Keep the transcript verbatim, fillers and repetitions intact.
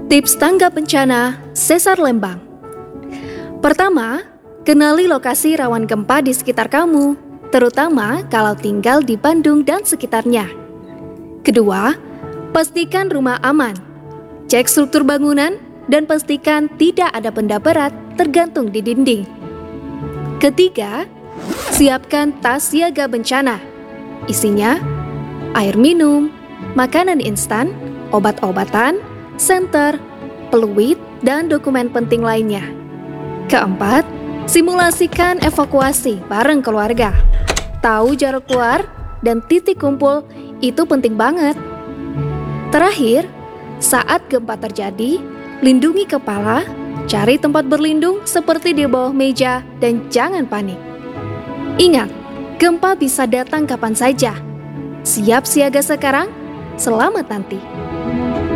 Tips tanggap bencana Sesar Lembang. Pertama, kenali lokasi rawan gempa di sekitar kamu, terutama kalau tinggal di Bandung dan sekitarnya. Kedua, pastikan rumah aman. Cek struktur bangunan dan pastikan tidak ada benda berat tergantung di dinding. Ketiga, siapkan tas siaga bencana. Isinya air minum, makanan instan, obat-obatan, senter, peluit, dan dokumen penting lainnya. Keempat, simulasikan evakuasi bareng keluarga. Tahu jarak keluar dan titik kumpul itu penting banget. Terakhir, saat gempa terjadi, lindungi kepala, cari tempat berlindung seperti di bawah meja, dan jangan panik. Ingat, gempa bisa datang kapan saja. Siap siaga sekarang, selamat nanti.